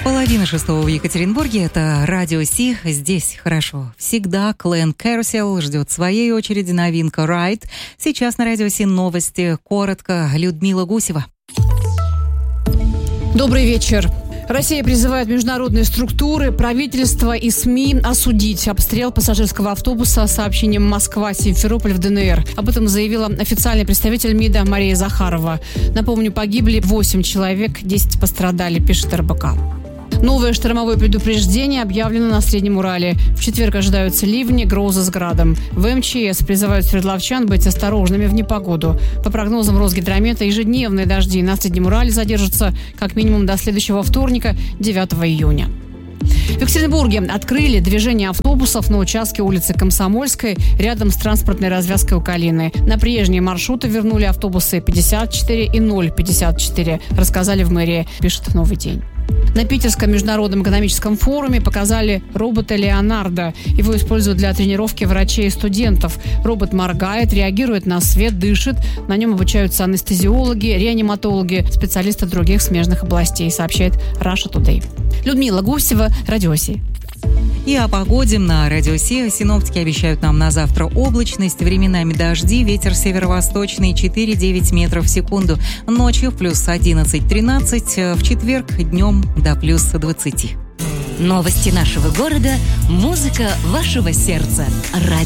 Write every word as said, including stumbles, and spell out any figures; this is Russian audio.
Половина шестого в Екатеринбурге. Это Радио Си. Здесь хорошо. Всегда Клэн Carousel ждет своей очереди новинка Right. Сейчас на Радио Си новости. Коротко. Людмила Гусева. Добрый вечер. Россия призывает международные структуры, правительство и СМИ осудить обстрел пассажирского автобуса с сообщением «Москва-Симферополь» в ДНР. Об этом заявила официальный представитель МИДа Мария Захарова. Напомню, погибли восемь человек, десять пострадали, пишет эр бэ ка. Новое штормовое предупреждение объявлено на Среднем Урале. В четверг ожидаются ливни, грозы с градом. В эм че эс призывают свердловчан быть осторожными в непогоду. По прогнозам Росгидромета, ежедневные дожди на Среднем Урале задержатся как минимум до следующего вторника, девятого июня. В Екатеринбурге открыли движение автобусов на участке улицы Комсомольской рядом с транспортной развязкой у Калины. На прежние маршруты вернули автобусы пятьдесят четыре и ноль пятьдесят четыре, рассказали в мэрии, пишет «Новый день». На Питерском международном экономическом форуме показали робота Леонардо. Его используют для тренировки врачей и студентов. Робот моргает, реагирует на свет, дышит. На нем обучаются анестезиологи, реаниматологи, специалисты других смежных областей, сообщает Russia Today. Людмила Гусева, Радио Си. И о погоде на Радио Си. Синоптики обещают нам на завтра облачность, временами дожди, ветер северо-восточный четыре-девять метров в секунду. Ночью плюс одиннадцать-тринадцать, в четверг днем до плюс двадцать. Новости нашего города, музыка вашего сердца.